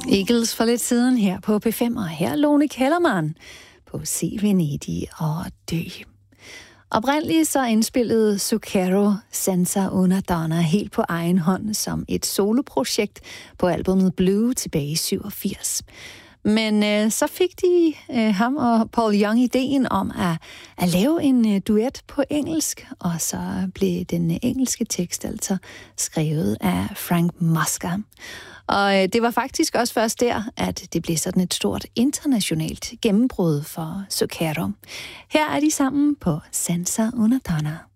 Eagles for lidt siden her på P5, og her Lone Kellermann på Se Venedig og dø. Oprindeligt så indspillede Zucchero Senza una donna helt på egen hånd som et soloprojekt på albumet Blue tilbage i 87. Men så fik de ham og Paul Young ideen om at lave en duet på engelsk, og så blev den engelske tekst altså skrevet af Frank Musker. Og det var faktisk også først der, at det blev sådan et stort internationalt gennembrud for Zucchero. Her er de sammen på Senza una donna.